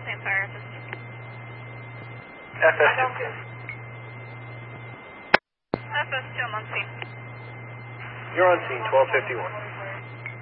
same fire, FS2. FS2. FS2, I'm on scene. You're on scene, 1251.